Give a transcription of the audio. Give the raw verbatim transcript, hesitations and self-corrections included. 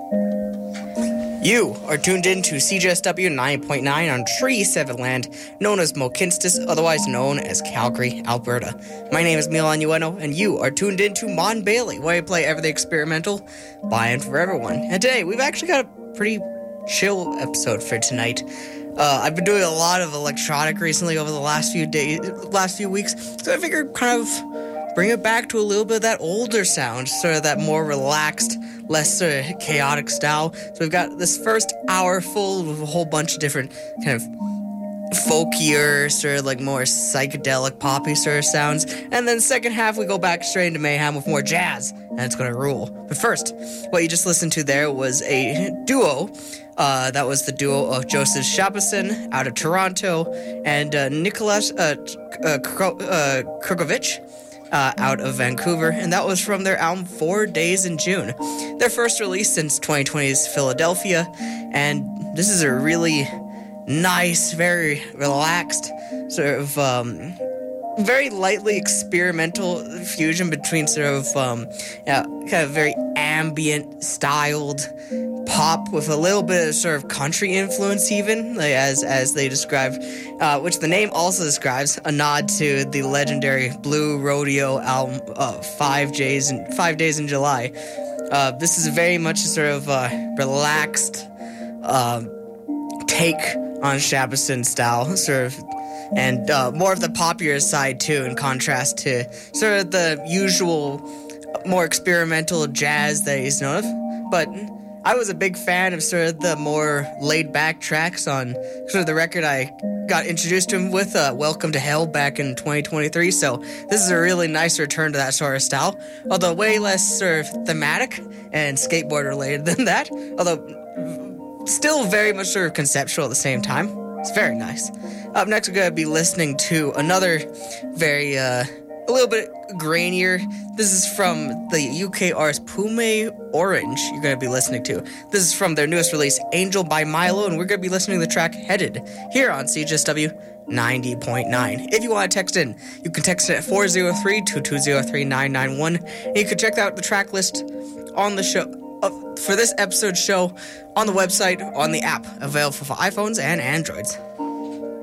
You are tuned in to C J S W nine point nine on Tree seven land, known as Mohkinstsis, otherwise known as Calgary, Alberta. My name is Milan Ueno, and you are tuned in to Mon Bailey, where I play everything experimental by and for everyone. And today, we've actually got a pretty chill episode for tonight. Uh, I've been doing a lot of electronic recently over the last few days, last few weeks, so I figured kind of bring it back to a little bit of that older sound, sort of that more relaxed, less sort of chaotic style. So we've got this first hour full with a whole bunch of different kind of folkier, sort of like more psychedelic, poppy sort of sounds. And then second half, we go back straight into mayhem with more jazz, and it's going to rule. But first, what you just listened to there was a duo. Uh, that was the duo of Joseph Shabason out of Toronto and uh, Nicholas uh, uh, Krukovich Uh, out of Vancouver, and that was from their album Four Days in June, their first release since twenty twenty's Philadelphia. And this is a really nice, very relaxed, sort of um, very lightly experimental fusion between sort of um, yeah, kind of very ambient styled pop with a little bit of sort of country influence, even like as as they described, uh, which the name also describes, a nod to the legendary Blue Rodeo album uh, Five Days in Five Days in July. Uh, this is very much a sort of uh, relaxed uh, take on Shabason style, sort of, and uh, more of the poppier side too, in contrast to sort of the usual, more experimental jazz that he's known of, but. I was a big fan of sort of the more laid-back tracks on sort of the record I got introduced to him with, uh, Welcome to Hell, back in twenty twenty-three, so this is a really nice return to that sort of style, although way less sort of thematic and skateboard-related than that, although still very much sort of conceptual at the same time. It's very nice. Up next, we're going to be listening to another very, uh, a little bit grainier. This is from the U K artist Pume Orange you're going to be listening to. This is from their newest release, Angel by Milo, and we're going to be listening to the track Headed here on C J S W ninety point nine. If you want to text in, you can text it at four oh three, two two oh, three nine nine one, and you can check out the track list on the show uh, for this episode's show on the website, on the app, available for iPhones and Androids.